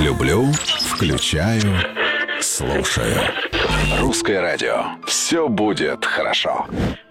Люблю, включаю, слушаю. Русское радио. Все будет хорошо.